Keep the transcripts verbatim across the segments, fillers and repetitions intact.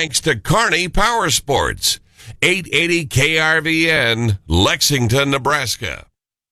thanks to Kearney Power Sports. eight eighty K R V N, Lexington, Nebraska.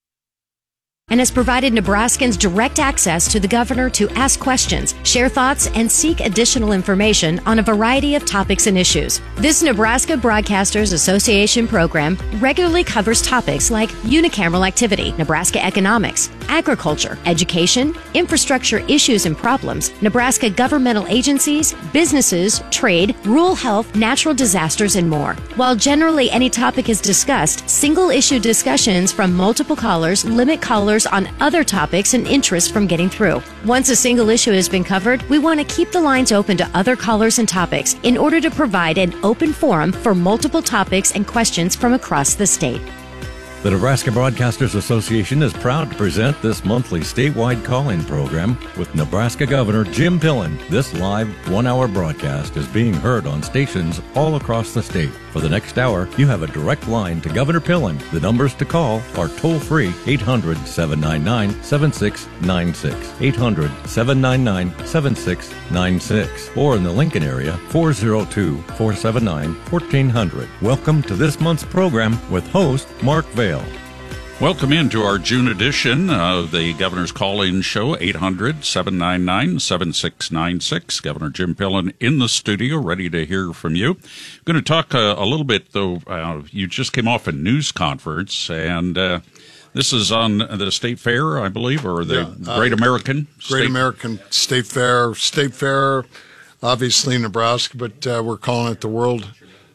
And has provided Nebraskans direct access to the governor to ask questions, share thoughts, and seek additional information on a variety of topics and issues. This Nebraska Broadcasters Association program regularly covers topics like unicameral activity, Nebraska economics, agriculture, education, infrastructure issues and problems, Nebraska governmental agencies, businesses, trade, rural health, natural disasters, and more. While generally any topic is discussed, single-issue discussions from multiple callers limit callers on other topics and interests from getting through. Once a single issue has been covered, we want to keep the lines open to other callers and topics in order to provide an open forum for multiple topics and questions from across the state. The Nebraska Broadcasters Association is proud to present this monthly statewide call-in program with Nebraska Governor Jim Pillen. This live one-hour broadcast is being heard on stations all across the state. For the next hour, you have a direct line to Governor Pillen. The numbers to call are toll-free eight hundred, seven nine nine, seven six nine six, eight hundred, seven nine nine, seven six nine six, or in the Lincoln area, four oh two, four seven nine, one four hundred. Welcome to this month's program with host Mark Vale. Welcome into our June edition of the Governor's Call-In Show, eight hundred, seven nine nine, seven six nine six. Governor Jim Pillen in the studio, ready to hear from you. Going to talk uh, a little bit, though. Uh, you just came off a news conference, and uh, this is on the State Fair, I believe, or the yeah, uh, Great American Great State American State Fair. State Fair, obviously Nebraska, but uh, we're calling it the World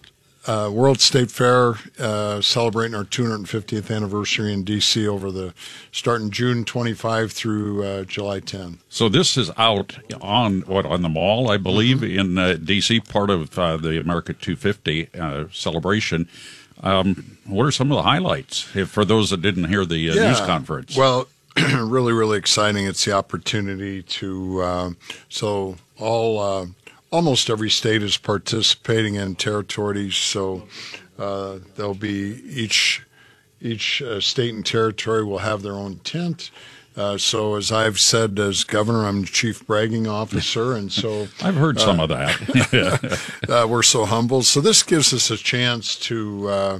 Uh, World State Fair, uh, celebrating our two hundred fiftieth anniversary in D C over the starting June twenty-fifth through uh, July tenth. So this is out on what on the mall, I believe, mm-hmm. in uh, D C, part of uh, the America two fifty uh, celebration. Um, what are some of the highlights if, for those that didn't hear the uh, yeah. news conference? Well, really, really exciting. It's the opportunity to uh, so all. Uh, Almost every state is participating in territories, so uh, there'll be each each uh, state and territory will have their own tent. Uh, so as I've said as governor, I'm the chief bragging officer, and so I've heard some uh, of that. uh, we're so humble. So this gives us a chance to uh,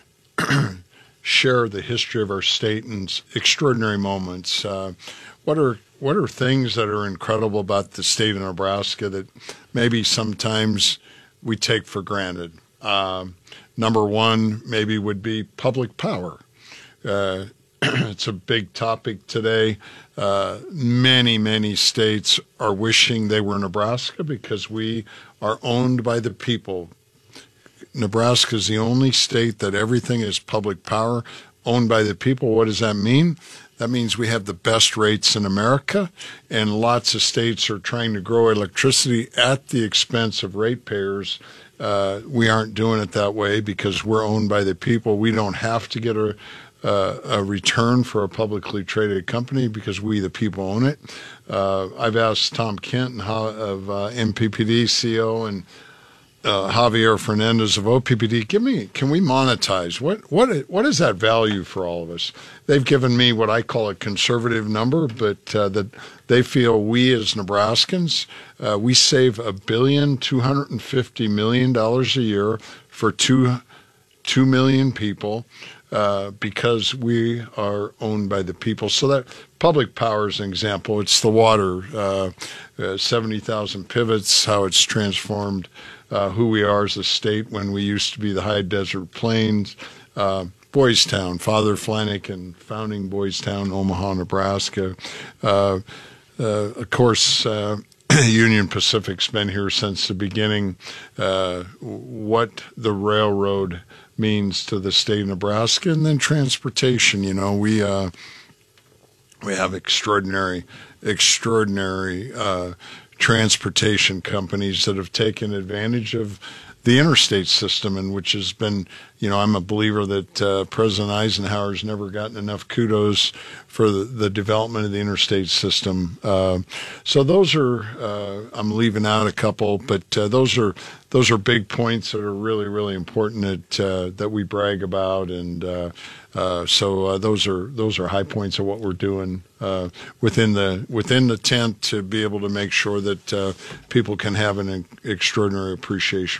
share the history of our state and extraordinary moments. Uh, what are What are things that are incredible about the state of Nebraska that maybe sometimes we take for granted? Um, number one maybe would be public power. Uh, it's a big topic today. Uh, many, many states are wishing they were Nebraska because we are owned by the people. Nebraska is the only state that everything is public power, owned by the people. What does that mean? That means we have the best rates in America, and lots of states are trying to grow electricity at the expense of ratepayers. Uh, we aren't doing it that way because we're owned by the people. We don't have to get a, uh, a return for a publicly traded company because we, the people, own it. Uh, I've asked Tom Kent and how, of uh, M P P D C E O and Uh, Javier Fernandez of O P P D, give me, can we monetize? What, what, what is that value for all of us? They've given me what I call a conservative number, but uh, that they feel we as Nebraskans, uh, we save a billion, two hundred and fifty million dollars a year for two, two million people uh, because we are owned by the people. So that public power is an example. It's the water, uh, uh, seventy thousand pivots, how it's transformed. Uh, who we are as a state when we used to be the high desert plains. Uh, Boys Town, Father Flanagan, founding Boys Town, Omaha, Nebraska. Uh, uh, of course, uh, Union Pacific's been here since the beginning. Uh, what the railroad means to the state of Nebraska, and then transportation. You know, we uh, we have extraordinary, extraordinary uh transportation companies that have taken advantage of the interstate system, and which has been, you know, I'm a believer that uh, President Eisenhower's never gotten enough kudos for the, the development of the interstate system. Uh, so those are, uh, I'm leaving out a couple, but uh, those are those are big points that are really, really important that uh, that we brag about, and uh, uh, so uh, those are those are high points of what we're doing uh, within the within the tent to be able to make sure that uh, people can have an extraordinary appreciation